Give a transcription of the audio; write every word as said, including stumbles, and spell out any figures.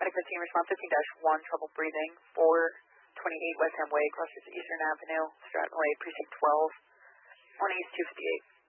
Medical team respond fifteen dash one, trouble breathing, four twenty-eight West Ham Way, crosses Eastern Avenue, Stratton Way, precinct twelve, one East two fifty-eight.